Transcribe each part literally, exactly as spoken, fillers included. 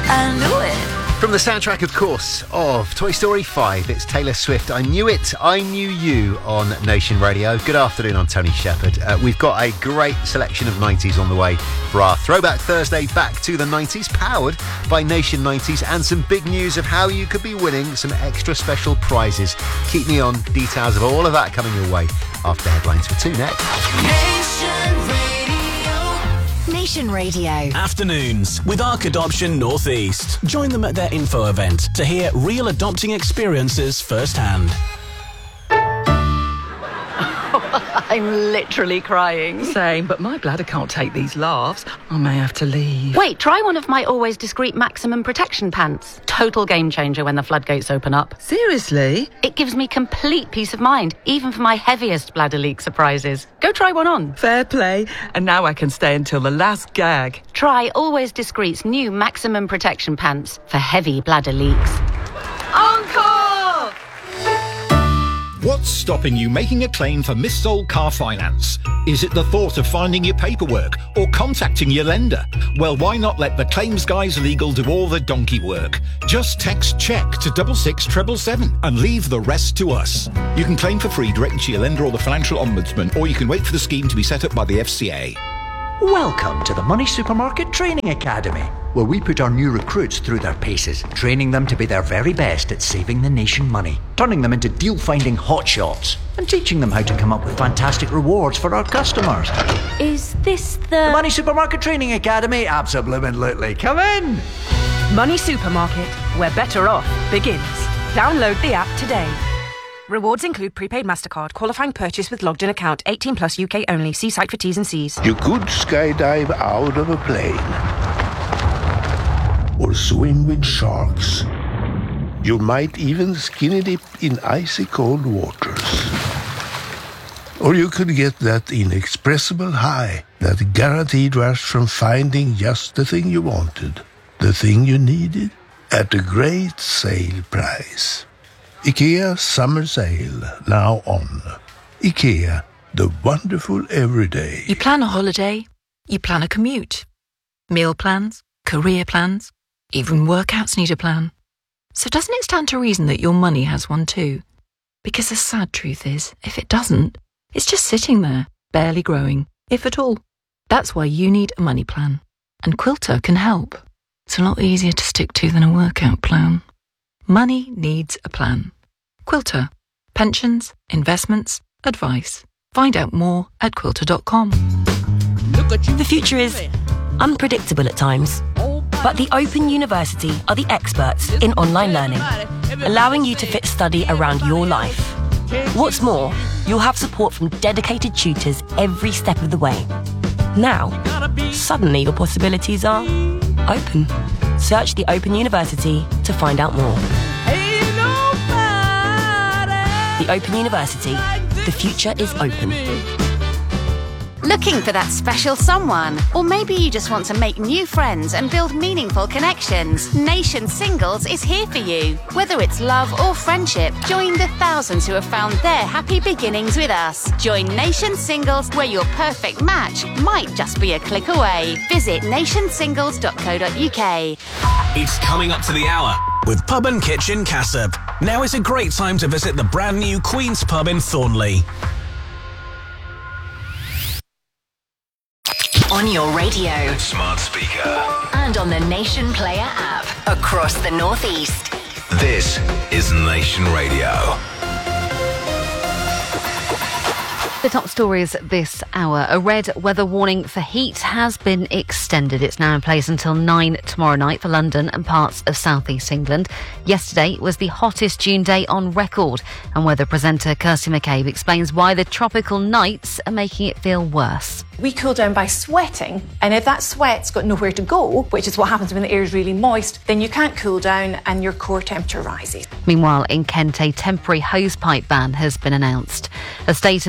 I knew it. From the soundtrack, of course, of Toy Story five, it's Taylor Swift. I Knew It, I Knew You on Nation Radio. Good afternoon, I'm Tony Shepherd. Uh, we've got a great selection of nineties on the way for our Throwback Thursday back to the nineties, powered by Nation nineties, and some big news of how you could be winning some extra special prizes. Keep me on. Details of all of that coming your way after headlines for two next. Nation Radio. Nation Radio. Afternoons with Arc Adoption Northeast. Join them at their info event to hear real adopting experiences firsthand. I'm literally crying. Same, but my bladder can't take these laughs. I may have to leave. Wait, try one of my Always Discreet Maximum Protection pants. Total game changer when the floodgates open up. Seriously? It gives me complete peace of mind, even for my heaviest bladder leak surprises. Go try one on. Fair play. And now I can stay until the last gag. Try Always Discreet's new Maximum Protection pants for heavy bladder leaks. Uncle! What's stopping you making a claim for missold car finance? Is it the thought of finding your paperwork or contacting your lender? Well, why not let the Claims Guys Legal do all the donkey work? Just text check to double six triple seven and leave the rest to us. You can claim for free directly to your lender or the Financial Ombudsman, or you can wait for the scheme to be set up by the F C A. Welcome to the Money Supermarket Training Academy, where we put our new recruits through their paces, training them to be their very best at saving the nation money, turning them into deal-finding hotshots, and teaching them how to come up with fantastic rewards for our customers. Is this the... The Money Supermarket Training Academy? Absolutely. Come in! Money Supermarket, where better off begins. Download the app today. Rewards include prepaid MasterCard, qualifying purchase with logged in account, eighteen plus U K only. See site for T's and C's. You could skydive out of a plane. Or swim with sharks. You might even skinny dip in icy cold waters. Or you could get that inexpressible high, that guaranteed rush from finding just the thing you wanted, the thing you needed, at a great sale price. IKEA Summer Sale, now on. IKEA, the wonderful everyday. You plan a holiday, you plan a commute. Meal plans, career plans, even workouts need a plan. So doesn't it stand to reason that your money has one too? Because the sad truth is, if it doesn't, it's just sitting there, barely growing, if at all. That's why you need a money plan. And Quilter can help. It's a lot easier to stick to than a workout plan. Money needs a plan. Quilter. Pensions, investments, advice. Find out more at quilter dot com. The future is unpredictable at times, but the Open University are the experts in online learning, allowing you to fit study around your life. What's more, you'll have support from dedicated tutors every step of the way. Now, suddenly your possibilities are open. Search the Open University to find out more. The Open University. The future is open. Looking for that special someone? Or maybe you just want to make new friends and build meaningful connections. Nation Singles is here for you. Whether it's love or friendship, join the thousands who have found their happy beginnings with us. Join Nation Singles, where your perfect match might just be a click away. Visit nation singles dot co dot uk. It's coming up to the hour with Pub and Kitchen Cassop. Now is a great time to visit the brand new Queen's Pub in Thornley. On your radio, smart speaker, and on the Nation Player app across the Northeast. This is Nation Radio. The top stories this hour. A red weather warning for heat has been extended. It's now in place until nine tomorrow night for London and parts of southeast England. Yesterday was the hottest June day on record, and weather presenter Kirsty McCabe explains why the tropical nights are making it feel worse. We cool down by sweating, and if that sweat's got nowhere to go, which is what happens when the air is really moist, then you can't cool down and your core temperature rises. Meanwhile, in Kent, a temporary hosepipe ban has been announced. A state of emergency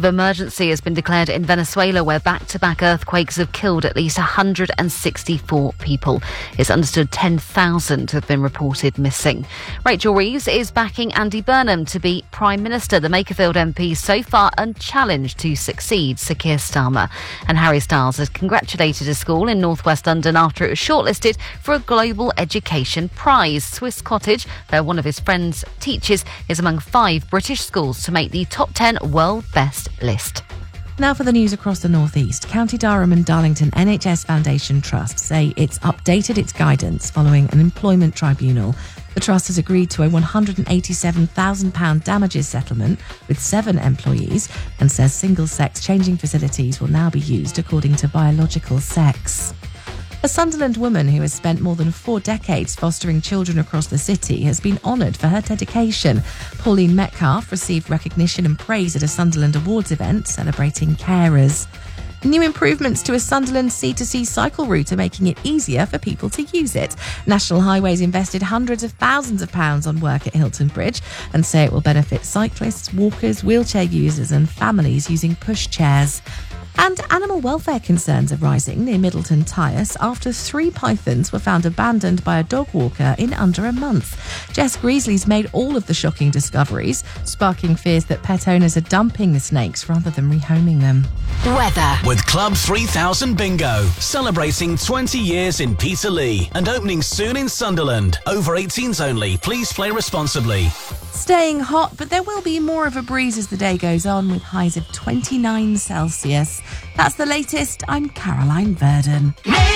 emergency has been declared in Venezuela, where back-to-back earthquakes have killed at least one hundred sixty-four people. It's understood ten thousand have been reported missing. Rachel Reeves is backing Andy Burnham to be Prime Minister. The Makerfield M P so far unchallenged to succeed Sir Keir Starmer. And Harry Styles has congratulated a school in northwest London after it was shortlisted for a Global Education Prize. Swiss Cottage, where one of his friends teaches, is among five British schools to make the top ten world best list. Now for the news across the North East. County Durham and Darlington N H S Foundation Trust say it's updated its guidance following an employment tribunal. The Trust has agreed to a one hundred eighty-seven thousand pounds damages settlement with seven employees and says single-sex changing facilities will now be used according to biological sex. A Sunderland woman who has spent more than four decades fostering children across the city has been honoured for her dedication. Pauline Metcalf received recognition and praise at a Sunderland Awards event celebrating carers. New improvements to a Sunderland C to C cycle route are making it easier for people to use it. National Highways invested hundreds of thousands of pounds on work at Hilton Bridge and say it will benefit cyclists, walkers, wheelchair users and families using pushchairs. And animal welfare concerns are rising near Middleton Tyres after three pythons were found abandoned by a dog walker in under a month. Jess Greasley's made all of the shocking discoveries, sparking fears that pet owners are dumping the snakes rather than rehoming them. Weather. With Club three thousand Bingo, celebrating twenty years in Peterlee and opening soon in Sunderland. Over eighteens only. Please play responsibly. Staying hot, but there will be more of a breeze as the day goes on with highs of twenty-nine Celsius. That's the latest. I'm Caroline Verdon.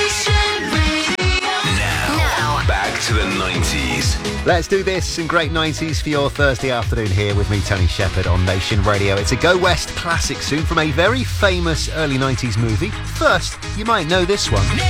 Now, back to the nineties. Let's do this. Some great nineties for your Thursday afternoon here with me, Tony Shepherd, on Nation Radio. It's a Go West classic soon from a very famous early nineties movie. First, you might know this one.